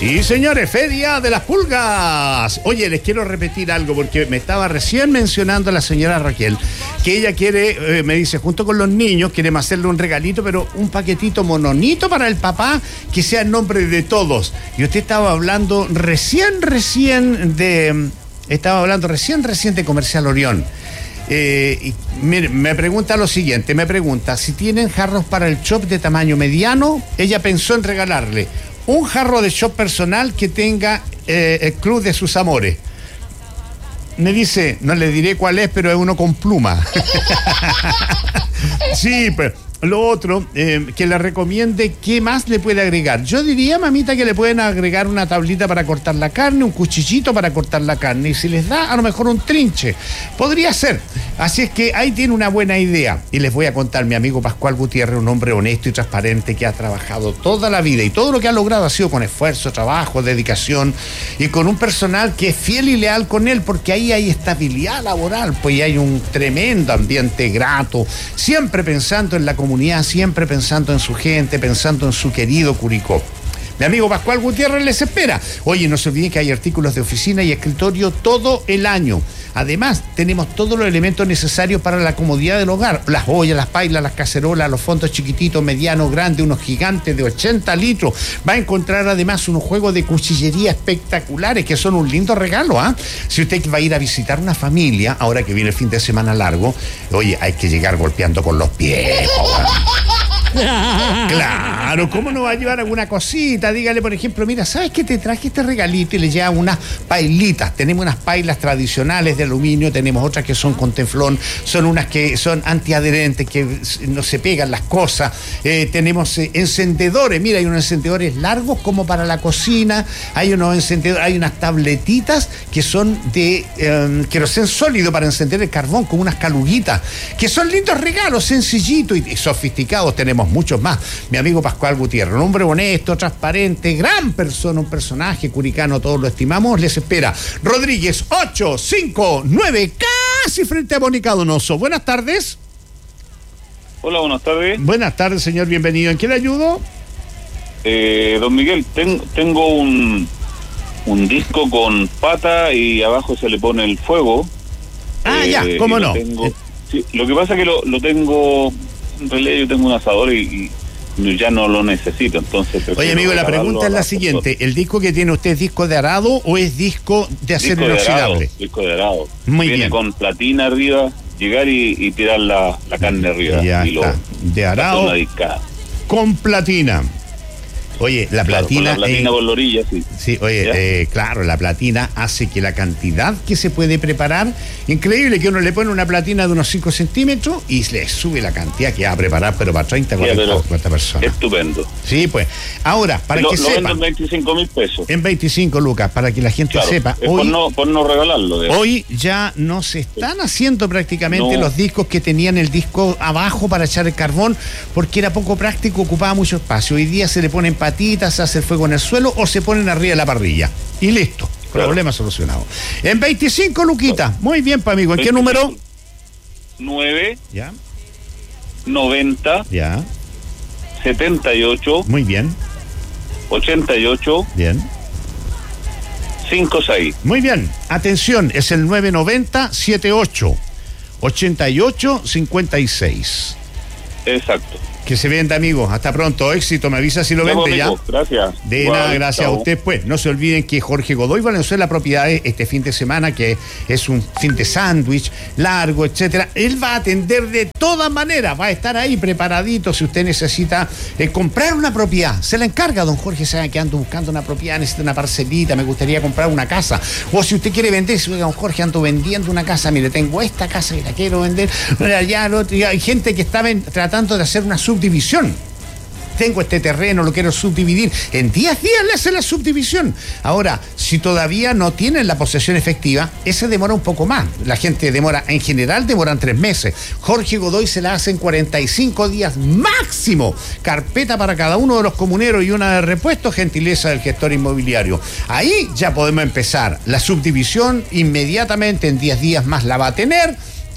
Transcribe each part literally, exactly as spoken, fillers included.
Sí, señores, Feria de las Pulgas. Oye, les quiero repetir algo porque me estaba recién mencionando la señora Raquel que ella quiere, eh, me dice, junto con los niños, queremos hacerle un regalito, pero un paquetito mononito para el papá que sea en nombre de todos. Y usted estaba hablando recién, recién de... Estaba hablando recién, recién de Comercial Orión. Eh, y, mire, me pregunta lo siguiente, me pregunta si tienen jarros para el shop de tamaño mediano. Ella pensó en regalarle un jarro de shop personal que tenga eh, el club de sus amores. Me dice, no le diré cuál es, pero es uno con pluma. Sí, pues lo otro, eh, que le recomiende qué más le puede agregar. Yo diría, mamita, que le pueden agregar una tablita para cortar la carne, un cuchillito para cortar la carne, y si les da, a lo mejor un trinche. Podría ser. Así es que ahí tiene una buena idea. Y les voy a contar, mi amigo Pascual Gutiérrez, un hombre honesto y transparente que ha trabajado toda la vida, y todo lo que ha logrado ha sido con esfuerzo, trabajo, dedicación, y con un personal que es fiel y leal con él, porque ahí hay estabilidad laboral, pues hay un tremendo ambiente grato, siempre pensando en la comunidad, siempre pensando en su gente, pensando en su querido Curicó. Mi amigo Pascual Gutiérrez les espera. Oye, no se olviden que hay artículos de oficina y escritorio todo el año. Además, tenemos todos los elementos necesarios para la comodidad del hogar. Las ollas, las pailas, las cacerolas, los fondos chiquititos, medianos, grandes, unos gigantes de ochenta litros. Va a encontrar además unos juegos de cuchillería espectaculares que son un lindo regalo, ¿ah? ¿eh? Si usted va a ir a visitar una familia, ahora que viene el fin de semana largo, oye, hay que llegar golpeando con los pies, claro, ¿cómo no va a llevar alguna cosita? Dígale, por ejemplo, mira, ¿sabes qué? Te traje este regalito y le lleva unas pailitas. Tenemos unas pailas tradicionales de aluminio, tenemos otras que son con teflón, son unas que son antiadherentes, que no se pegan las cosas. Eh, tenemos eh, encendedores, mira, hay unos encendedores largos como para la cocina, hay unos encendedores, hay unas tabletitas que son de eh, queroseno sólido para encender el carbón, como unas caluguitas, que son lindos regalos, sencillitos y, y sofisticados. Tenemos muchos más. Mi amigo Pascual Gutiérrez, un hombre honesto, transparente, gran persona, un personaje curicano, todos lo estimamos, les espera. Rodríguez ocho cinco nueve, casi frente a Mónica Donoso. Buenas tardes. Hola, buenas tardes. Buenas tardes, señor, bienvenido. ¿En qué le ayudo? Eh, don Miguel, ten, tengo un, un disco con pata y abajo se le pone el fuego. Ah, eh, ya, cómo no. Tengo, sí, lo que pasa es que lo, lo tengo... En realidad yo tengo un asador y, y ya no lo necesito, entonces... Oye, amigo, la pregunta es la siguiente. ¿El disco que tiene usted es disco de arado o es disco de acero disco inoxidable? De arado, disco de arado. Muy Viene bien. con platina arriba, llegar y, y tirar la, la carne arriba. Ya y está. Lo, de arado con platina. Oye, la claro, platina... Con la platina eh, por la orilla, sí. Sí, oye, eh, claro, la platina hace que la cantidad que se puede preparar, increíble que uno le pone una platina de unos cinco centímetros y le sube la cantidad que va a preparar, pero para treinta, cuarenta personas. Estupendo. Sí, pues. Ahora, para lo, que lo sepan... en veinticinco mil pesos. En veinticinco lucas, para que la gente claro, sepa. Es hoy, por, no, por no regalarlo. De hoy ya no se están haciendo prácticamente no. los discos que tenían el disco abajo para echar el carbón, porque era poco práctico, ocupaba mucho espacio. Hoy día se le ponen patitas, se hace el fuego en el suelo o se ponen arriba de la parrilla. Y listo, claro. Problema solucionado. En veinticinco luquitas. Claro. Muy bien, pa' amigo. ¿En veinticinco. Qué número? nueve. Ya. noventa. Ya. setenta y ocho. Muy bien. ochenta y ocho. Bien. cincuenta y seis. Muy bien. Atención, es el nueve noventa setenta y ocho ochenta y ocho cincuenta y seis. Exacto. Que se venda, amigos. Hasta pronto. Éxito. Me avisa si lo vende, amigo, ya. Gracias. De bueno, nada, gracias chao. A usted. Pues no se olviden que Jorge Godoy Valenzuela Propiedades este fin de semana, que es un fin de sándwich largo, etcétera, él va a atender de todas maneras. Va a estar ahí preparadito si usted necesita eh, comprar una propiedad. Se la encarga, don Jorge, sabe que ando buscando una propiedad, necesita una parcelita, me gustaría comprar una casa. O si usted quiere vender, si don Jorge, ando vendiendo una casa, mire, tengo esta casa y la quiero vender. Ya, lo, ya, hay gente que está ven, tratando de hacer una subdivisión. Tengo este terreno, lo quiero subdividir. En diez días le hace la subdivisión. Ahora, si todavía no tienen la posesión efectiva, ese demora un poco más. La gente demora, en general demoran tres meses. Jorge Godoy se la hace en cuarenta y cinco días máximo. Carpeta para cada uno de los comuneros y una de repuesto, gentileza del gestor inmobiliario. Ahí ya podemos empezar. La subdivisión inmediatamente en diez días más la va a tener.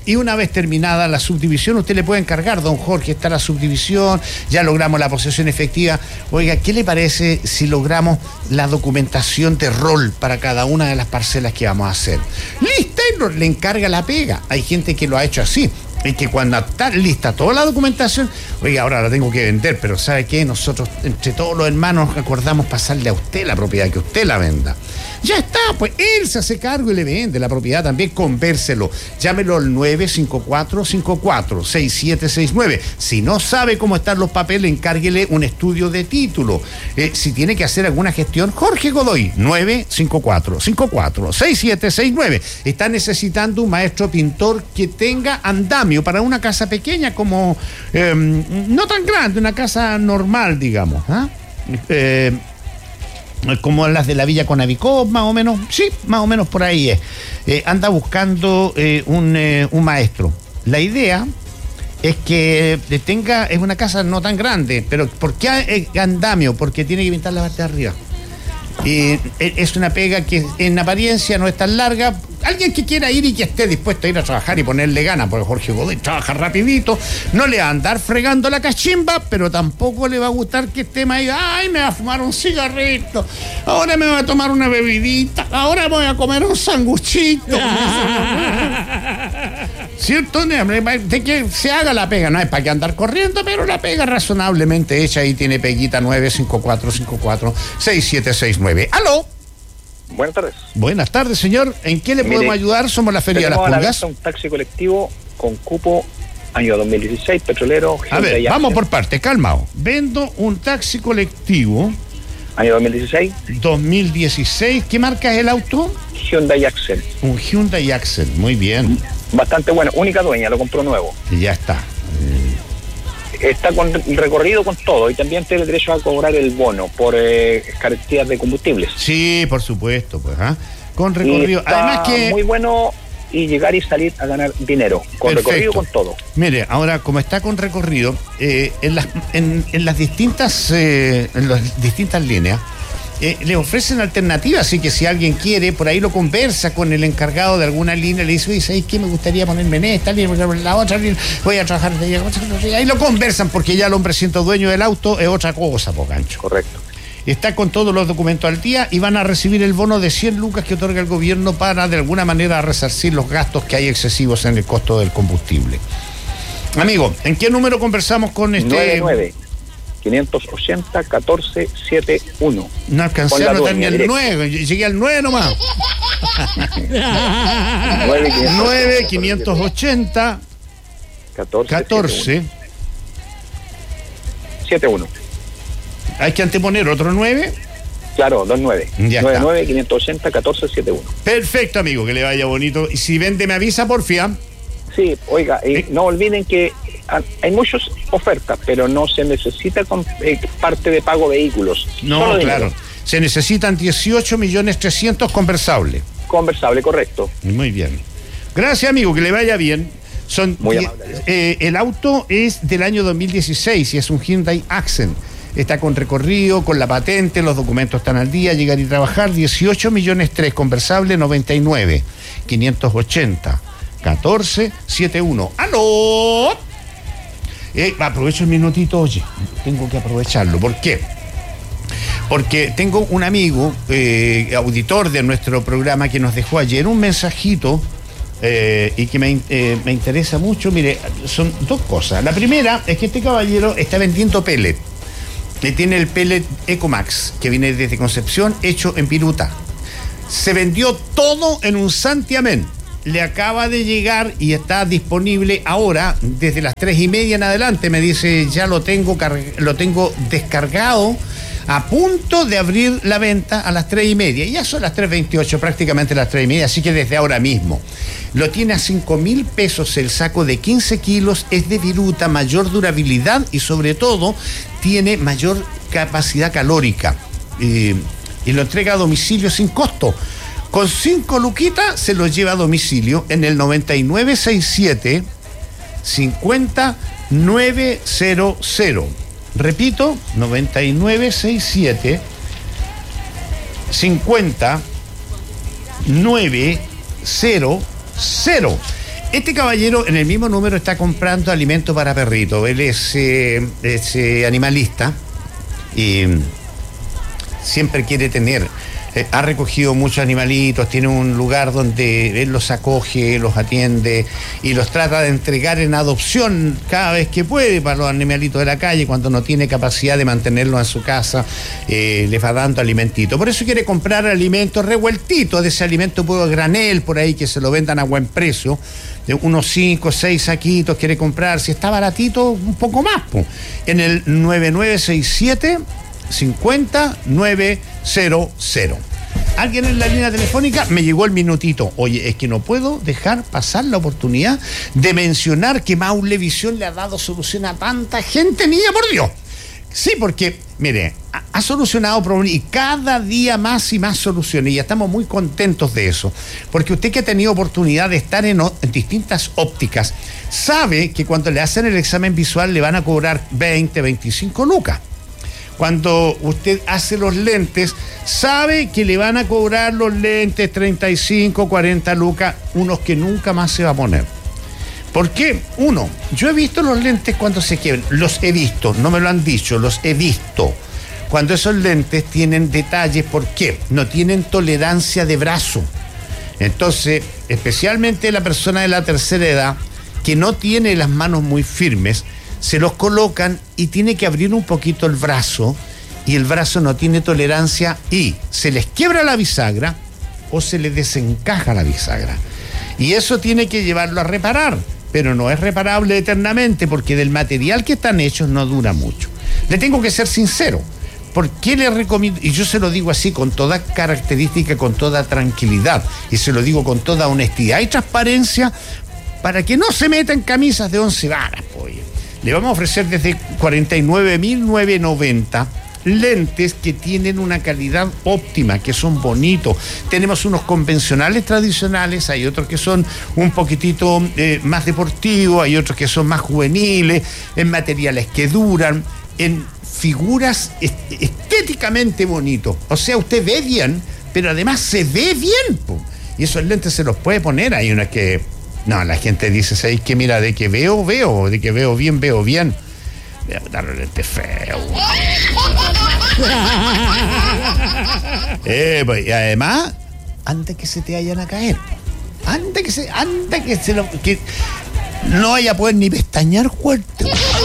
y una vez terminada la subdivisión, usted le puede encargar, don Jorge, está la subdivisión, ya logramos la posesión efectiva. Oiga, ¿qué le parece si logramos la documentación de rol para cada una de las parcelas que vamos a hacer? Lista y no, le encarga la pega. Hay gente que lo ha hecho así. Y que cuando está lista toda la documentación, oiga, ahora la tengo que vender, pero ¿sabe qué? Nosotros, entre todos los hermanos, acordamos pasarle a usted la propiedad, que usted la venda. Ya está, pues él se hace cargo y le vende la propiedad también, convérselo. Llámelo al nueve cinco cuatro, cinco cuatro, seis siete seis nueve. Si no sabe cómo están los papeles, encárguele un estudio de título. Eh, si tiene que hacer alguna gestión, Jorge Godoy, nueve cinco cuatro, cinco cuatro, seis siete seis nueve. Está necesitando un maestro pintor que tenga andamio para una casa pequeña, como eh, no tan grande, una casa normal, digamos, ¿ah? Eh, como las de la Villa Conavicó, más o menos, sí, más o menos por ahí es. Eh, anda buscando eh, un, eh, un maestro. La idea es que tenga, es una casa no tan grande, pero ¿por qué andamio? Porque tiene que pintar la parte de arriba. Eh, es una pega que en apariencia no es tan larga. Alguien que quiera ir y que esté dispuesto a ir a trabajar y ponerle ganas, porque Jorge Godoy trabaja rapidito, no le va a andar fregando la cachimba, pero tampoco le va a gustar que esté más ahí, ay, me va a fumar un cigarrito, ahora me va a tomar una bebidita, ahora me voy a comer un sanguchito. ¿Cierto? De que se haga la pega, no es para que andar corriendo, pero la pega razonablemente hecha y tiene peguita nueve cinco cuatro cinco cuatro seis siete seis nueve. ¡Aló! Buenas tardes. Buenas tardes, señor. ¿En qué le Mire, podemos ayudar? Somos la Feria de las Pulgas. Un taxi colectivo con cupo año dos mil dieciséis, petrolero. A ver, vamos por partes, calmado. Vendo un taxi colectivo. Año dos mil dieciséis. dos mil dieciséis. ¿Qué marca es el auto? Hyundai Accent. Un Hyundai Accent, muy bien. Bastante bueno, única dueña, lo compró nuevo. Y ya está. Está con recorrido con todo y también tiene derecho a cobrar el bono por eh, carreteras de combustibles. Sí, por supuesto, pues, ¿ah? Con recorrido. Además que muy bueno y llegar y salir a ganar dinero con Perfecto. Recorrido con todo. Mire, ahora como está con recorrido, eh, en las en, en las distintas eh, en las distintas líneas Eh, le ofrecen alternativas, así que si alguien quiere, por ahí lo conversa con el encargado de alguna línea, le dice, oye, ¿sabes qué? Me gustaría ponerme en esta línea, en la otra línea, voy a trabajar de ahí. Ahí lo conversan, porque ya el hombre siendo dueño del auto es otra cosa, po gancho. Correcto. Está con todos los documentos al día y van a recibir el bono de cien lucas que otorga el gobierno para, de alguna manera, resarcir los gastos que hay excesivos en el costo del combustible. Amigo, ¿en qué número conversamos con este...? nueve nueve quinientos ochenta catorce setenta y uno. No alcancé a notar ni el nueve, llegué al nueve nomás. nueve quinientos ochenta catorce setenta y uno. Hay que anteponer otro nueve. Claro, dos nueve. nueve nueve quinientos ochenta catorce setenta y uno. Perfecto, amigo, que le vaya bonito. Y si vende, me avisa, porfia. Sí, oiga, eh, ¿Eh? no olviden que hay muchas ofertas, pero no se necesita con, eh, parte de pago vehículos. No, claro. Se necesitan dieciocho millones trescientos conversable. Conversable, correcto. Muy bien. Gracias, amigo, que le vaya bien. Son Muy amable. Eh, el auto es del año dos mil dieciséis y es un Hyundai Accent. Está con recorrido, con la patente, los documentos están al día, llegar y trabajar. dieciocho millones tres, conversable noventa y nueve, quinientos ochenta, catorce setenta y uno. ¡Aló! Eh, aprovecho el minutito, oye, tengo que aprovecharlo. ¿Por qué? Porque tengo un amigo, eh, auditor de nuestro programa, que nos dejó ayer un mensajito eh, y que me, eh, me interesa mucho. Mire, son dos cosas. La primera es que este caballero está vendiendo pellet. Que tiene el pellet Ecomax, que viene desde Concepción, hecho en Piruta. Se vendió todo en un santiamén. Le acaba de llegar y está disponible ahora desde las tres y media en adelante. Me dice, ya lo tengo lo tengo descargado, a punto de abrir la venta a las tres y media. Ya son las tres veintiocho, prácticamente las tres y media, así que desde ahora mismo. Lo tiene a cinco mil pesos el saco de quince kilos, es de viruta, mayor durabilidad y sobre todo tiene mayor capacidad calórica. Eh, y lo entrega a domicilio sin costo. Con cinco luquitas se lo lleva a domicilio en el noventa y nueve sesenta y siete cincuenta novecientos. Repito, noventa y nueve sesenta y siete cincuenta novecientos. Este caballero en el mismo número está comprando alimento para perritos. Él es, eh, es eh, animalista y siempre quiere tener, eh, ha recogido muchos animalitos, tiene un lugar donde él los acoge, los atiende y los trata de entregar en adopción cada vez que puede para los animalitos de la calle. Cuando no tiene capacidad de mantenerlos en su casa, eh, les va dando alimentito. Por eso quiere comprar alimentos revueltitos, de ese alimento puedo granel por ahí que se lo vendan a buen precio, de unos cinco, seis saquitos quiere comprar. Si está baratito, un poco más, po. En el nueve nueve seis siete cincuenta nueve cero cero. Alguien en la línea telefónica, me llegó el minutito. Oye, es que no puedo dejar pasar la oportunidad de mencionar que Maulevisión le ha dado solución a tanta gente, niña, por Dios. Sí, porque, mire, ha, ha solucionado problemas y cada día más y más soluciones, y estamos muy contentos de eso, porque usted que ha tenido oportunidad de estar en, en distintas ópticas, sabe que cuando le hacen el examen visual le van a cobrar veinte, veinticinco lucas. Cuando usted hace los lentes, sabe que le van a cobrar los lentes treinta y cinco, cuarenta lucas, unos que nunca más se va a poner. ¿Por qué? Uno, yo he visto los lentes cuando se quiebran, los he visto, no me lo han dicho, los he visto. Cuando esos lentes tienen detalles, ¿por qué? No tienen tolerancia de brazo. Entonces, especialmente la persona de la tercera edad, que no tiene las manos muy firmes, se los colocan y tiene que abrir un poquito el brazo, y el brazo no tiene tolerancia y se les quiebra la bisagra o se les desencaja la bisagra. Y eso tiene que llevarlo a reparar, pero no es reparable eternamente porque del material que están hechos no dura mucho. Le tengo que ser sincero. ¿Por qué le recomiendo? Y yo se lo digo así, con toda característica, con toda tranquilidad, y se lo digo con toda honestidad y transparencia, para que no se metan camisas de once varas, pues. Le vamos a ofrecer desde cuarenta y nueve mil novecientos noventa lentes que tienen una calidad óptima, que son bonitos. Tenemos unos convencionales tradicionales, hay otros que son un poquitito eh, más deportivos, hay otros que son más juveniles, en materiales que duran, en figuras est- estéticamente bonitos. O sea, usted ve bien, pero además se ve bien, po. Y esos lentes se los puede poner. Hay unas que... No, la gente dice, ¿sabéis qué? Mira, de que veo, veo, de que veo bien, veo bien. Voy a botar los lentes feos. eh, pues, y además, antes que se te vayan a caer, antes que se, antes que se lo, que no vaya a poder ni pestañear fuerte.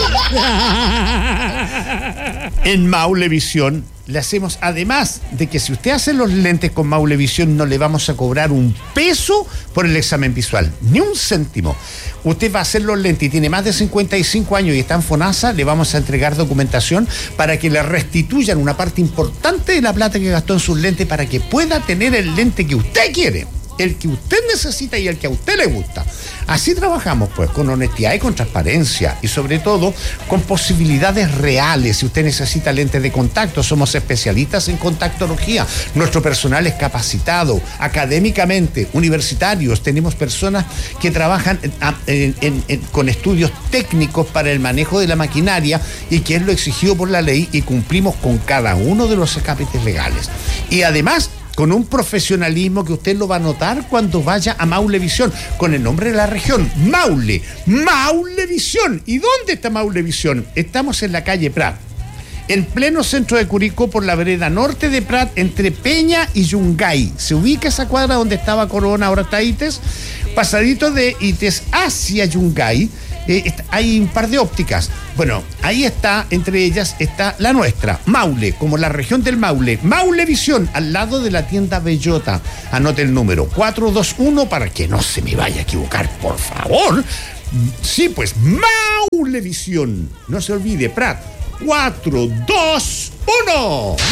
En Maulevisión le hacemos, además de que si usted hace los lentes con Maulevisión, no le vamos a cobrar un peso por el examen visual, ni un céntimo. Usted va a hacer los lentes y tiene más de cincuenta y cinco años y está en FONASA, le vamos a entregar documentación para que le restituyan una parte importante de la plata que gastó en sus lentes para que pueda tener el lente que usted quiere, el que usted necesita y el que a usted le gusta. Así trabajamos, pues, con honestidad y con transparencia, y sobre todo con posibilidades reales. Si usted necesita lentes de contacto, somos especialistas en contactología. Nuestro personal es capacitado académicamente, universitarios. Tenemos personas que trabajan en, en, en, con estudios técnicos para el manejo de la maquinaria, y que es lo exigido por la ley, y cumplimos con cada uno de los escápites legales. Y además, con un profesionalismo que usted lo va a notar cuando vaya a Maulevisión, con el nombre de la región, Maule, Maulevisión. ¿Y dónde está Maulevisión? Estamos en la calle Prat, en pleno centro de Curicó, por la vereda norte de Prat, entre Peña y Yungay. Se ubica esa cuadra donde estaba Corona, ahora está Ites, pasadito de Ites hacia Yungay. Eh, hay un par de ópticas. Bueno, ahí está, entre ellas está la nuestra, Maule, como la región del Maule. Maulevisión, al lado de la tienda Bellota. Anote el número cuatro dos uno para que no se me vaya a equivocar, por favor. Sí, pues, Maulevisión. No se olvide, Prat, cuatro dos uno.